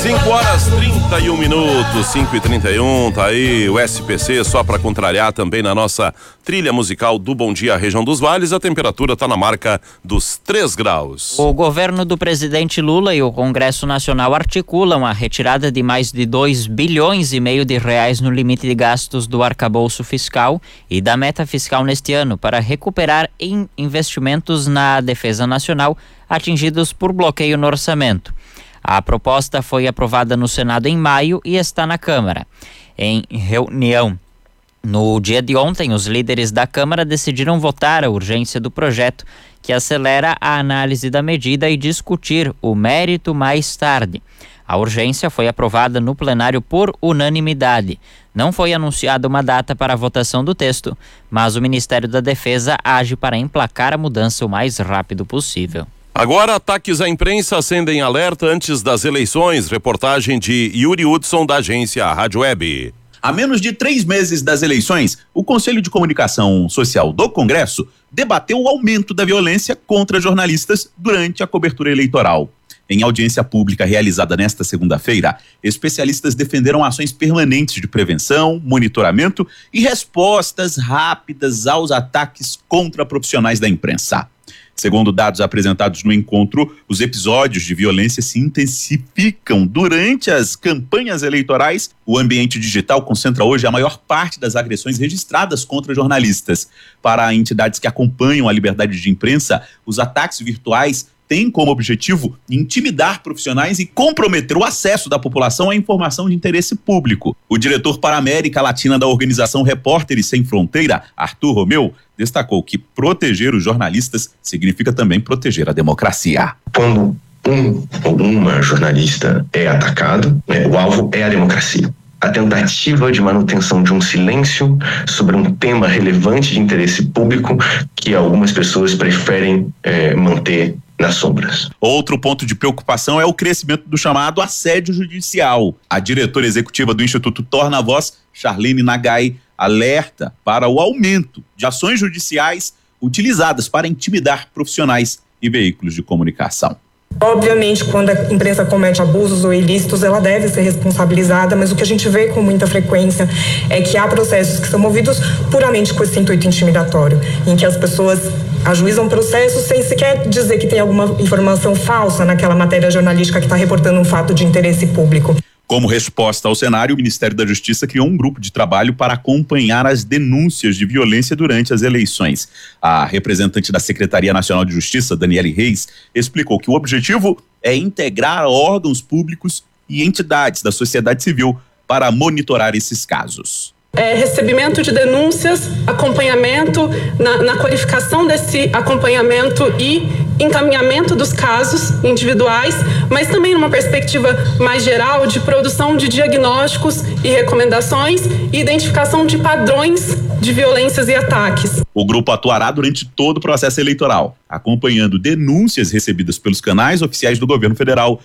5h31, 5h31, tá aí o SPC só para contrariar também na nossa trilha musical do Bom Dia Região dos Vales. A temperatura tá na marca dos 3 graus. O governo do presidente Lula e o Congresso Nacional articulam a retirada de mais de 2,5 bilhões de reais no limite de gastos do arcabouço fiscal e da meta fiscal neste ano para recuperar investimentos na defesa nacional atingidos por bloqueio no orçamento. A proposta foi aprovada no Senado em maio e está na Câmara. Em reunião no dia de ontem, os líderes da Câmara decidiram votar a urgência do projeto, que acelera a análise da medida e discutir o mérito mais tarde. A urgência foi aprovada no plenário por unanimidade. Não foi anunciada uma data para a votação do texto, mas o Ministério da Defesa age para emplacar a mudança o mais rápido possível. Agora, ataques à imprensa acendem alerta antes das eleições. Reportagem de Yuri Hudson, da agência Rádio Web. A menos de 3 meses das eleições, o Conselho de Comunicação Social do Congresso debateu o aumento da violência contra jornalistas durante a cobertura eleitoral. Em audiência pública realizada nesta segunda-feira, especialistas defenderam ações permanentes de prevenção, monitoramento e respostas rápidas aos ataques contra profissionais da imprensa. Segundo dados apresentados no encontro, os episódios de violência se intensificam durante as campanhas eleitorais. O ambiente digital concentra hoje a maior parte das agressões registradas contra jornalistas. Para entidades que acompanham a liberdade de imprensa, os ataques virtuais têm como objetivo intimidar profissionais e comprometer o acesso da população à informação de interesse público. O diretor para a América Latina da organização Repórteres Sem Fronteira, Arthur Romeu, destacou que proteger os jornalistas significa também proteger a democracia. Quando uma jornalista é atacado, o alvo é a democracia. A tentativa de manutenção de um silêncio sobre um tema relevante de interesse público que algumas pessoas preferem manter nas sombras. Outro ponto de preocupação é o crescimento do chamado assédio judicial. A diretora executiva do Instituto Torna Voz, Charlene Nagai, alerta para o aumento de ações judiciais utilizadas para intimidar profissionais e veículos de comunicação. Obviamente, quando a imprensa comete abusos ou ilícitos, ela deve ser responsabilizada, mas o que a gente vê com muita frequência é que há processos que são movidos puramente com esse intuito intimidatório, em que as pessoas ajuizam processos sem sequer dizer que tem alguma informação falsa naquela matéria jornalística que está reportando um fato de interesse público. Como resposta ao cenário, o Ministério da Justiça criou um grupo de trabalho para acompanhar as denúncias de violência durante as eleições. A representante da Secretaria Nacional de Justiça, Daniele Reis, explicou que o objetivo é integrar órgãos públicos e entidades da sociedade civil para monitorar esses casos. Recebimento de denúncias, acompanhamento, na qualificação desse acompanhamento e encaminhamento dos casos individuais, mas também numa perspectiva mais geral de produção de diagnósticos e recomendações e identificação de padrões de violências e ataques. O grupo atuará durante todo o processo eleitoral, acompanhando denúncias recebidas pelos canais oficiais do governo federal,